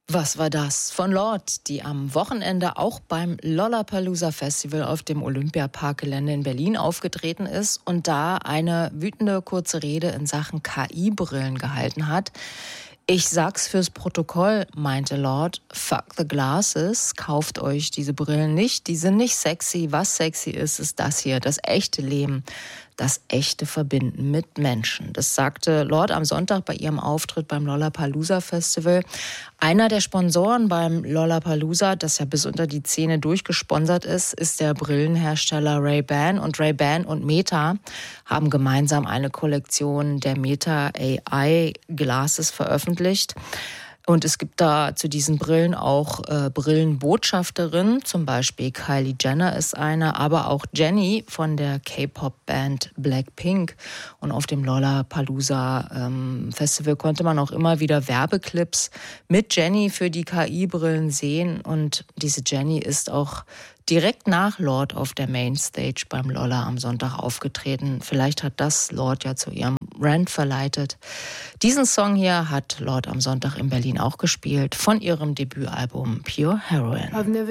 Was war das? Von Lorde, die am Wochenende auch beim Lollapalooza Festival auf dem Olympiaparkgelände in Berlin aufgetreten ist und da eine wütende kurze Rede in Sachen KI-Brillen gehalten hat. Ich sag's fürs Protokoll, meinte Lorde, fuck the glasses, kauft euch diese Brillen nicht, die sind nicht sexy. Was sexy ist, ist das hier, das echte Leben, das echte Verbinden mit Menschen. Das sagte Lorde am Sonntag bei ihrem Auftritt beim Lollapalooza Festival. Einer der Sponsoren beim Lollapalooza, das ja bis unter die Zähne durchgesponsert ist der Brillenhersteller Ray-Ban. Und Ray-Ban und Meta haben gemeinsam eine Kollektion der Meta AI Glasses veröffentlicht. Und es gibt da zu diesen Brillen auch Brillenbotschafterinnen, zum Beispiel Kylie Jenner ist eine, aber auch Jennie von der K-Pop-Band Blackpink. Und auf dem Lollapalooza Festival konnte man auch immer wieder Werbeclips mit Jennie für die KI-Brillen sehen. Und diese Jennie ist auch direkt nach Lorde auf der Mainstage beim Lolla am Sonntag aufgetreten. Vielleicht hat das Lorde ja zu ihrem Rant verleitet. Diesen Song hier hat Lorde am Sonntag in Berlin auch gespielt von ihrem Debütalbum Pure Heroine.